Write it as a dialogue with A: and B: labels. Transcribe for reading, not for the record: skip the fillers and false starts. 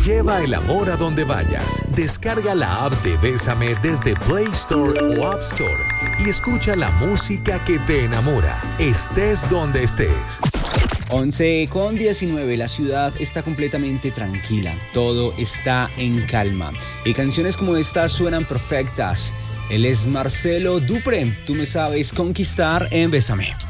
A: Lleva el amor a donde vayas. Descarga la app de Bésame desde Play Store o App Store y escucha la música que te enamora, estés donde estés.
B: 11:19, la ciudad está completamente tranquila, todo está en calma y canciones como esta suenan perfectas. Él es Marcelo Dupré, tú me sabes conquistar en Bésame.